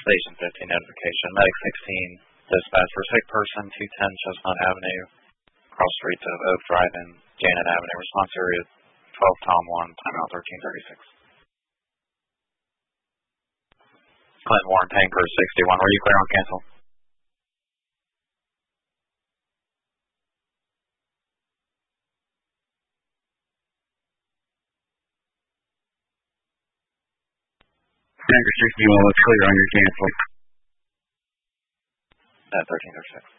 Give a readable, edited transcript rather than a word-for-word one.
Station 15 notification. Medic 16, dispatch for sick person, 210 Chestnut Avenue, cross streets of Oak Drive and Janet Avenue. Response area 12 Tom 1, timeout 1336. Clint Warren, Tanker 61. Were you clear on cancel? Tanker 61 was clear on your cancel. At 1336.